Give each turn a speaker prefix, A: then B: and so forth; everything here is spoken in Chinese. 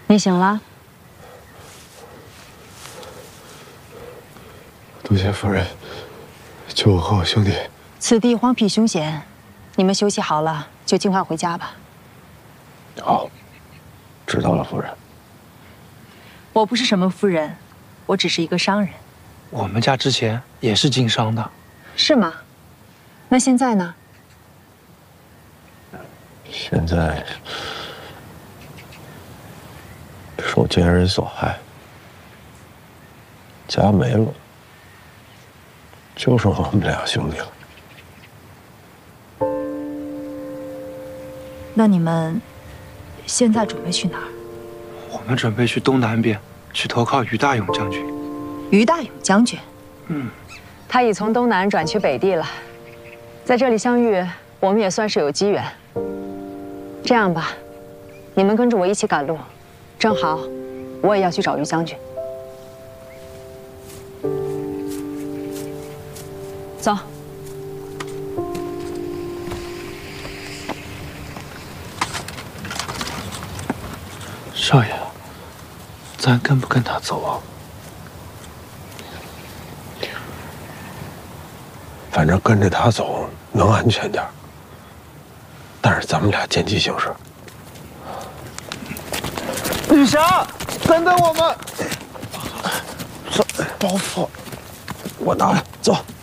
A: 你醒了？
B: 多谢夫人救我和我兄弟。
A: 此地荒僻凶险，你们休息好了就尽快回家吧。
B: 好，知道了，夫人。
A: 我不是什么夫人，我只是一个商人。
C: 我们家之前也是经商的。
A: 是吗？那现在呢？
B: 现在受奸人所害，家没了，就剩我们俩兄弟了。
A: 那你们现在准备去哪儿？
C: 我们准备去东南边，去投靠于大勇将军。
A: 于大勇将军，
D: 他已从东南转去北地了，在这里相遇，我们也算是有机缘。这样吧，你们跟着我一起赶路，正好我也要去找于将军。走。
C: 少爷，咱跟不跟他走啊？
B: 反正跟着他走能安全点，但是咱们俩见机行事。
C: 女侠，等等我们！
B: 包袱，我拿来，走。